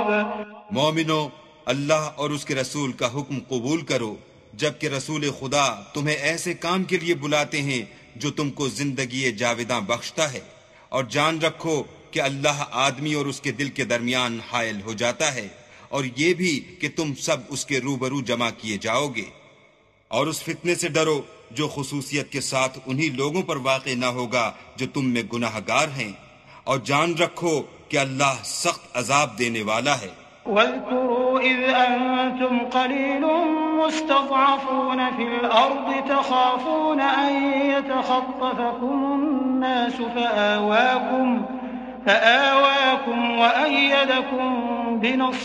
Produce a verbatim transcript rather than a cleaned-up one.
मोमिनो, अल्लाह और उसके रसूल का हुक्म कबूल करो, जबकि रसूल खुदा तुम्हें ऐसे काम के लिए बुलाते हैं जो तुमको जिंदगी जाविदा बख्शता है, और जान रखो कि अल्लाह आदमी और उसके दिल के दरमियान हायल हो जाता है, और ये भी कि तुम सब उसके रूबरू जमा किए जाओगे। और उस फितने से डरो जो खुसूसियत के साथ उन्हीं लोगों पर वाक़े न होगा जो तुम में गुनाहगार हैं, और जान रखो कि अल्लाह सख्त अजाब देने वाला है। वज़्कुरू इज़ अंतुम क़लीलुम मुस्तज़अफ़ून फ़िल अर्ज़ि तख़ाफ़ून अन यतख़त्तफ़कुमुन्नासु फ़आवाकुम फ़आवाकुम वअय्यदकुम बिनस्रिही